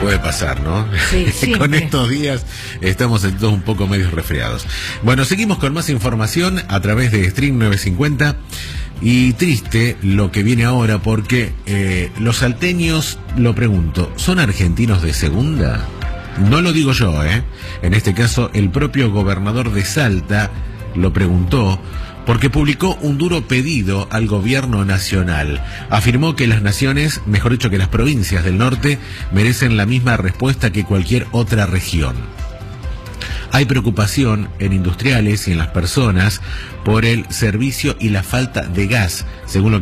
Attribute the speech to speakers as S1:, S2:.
S1: Puede pasar, ¿no?
S2: Sí,
S1: Con estos días estamos todos un poco medio resfriados. Bueno, seguimos con más información a través de Stream 950. Y triste lo que viene ahora porque los salteños, lo pregunto, ¿son argentinos de segunda? No lo digo yo, En este caso, el propio gobernador de Salta lo preguntó porque publicó un duro pedido al gobierno nacional. Afirmó que las naciones, mejor dicho que las provincias del norte, merecen la misma respuesta que cualquier otra región. Hay preocupación en industriales y en las personas por el servicio y la falta de gas, según lo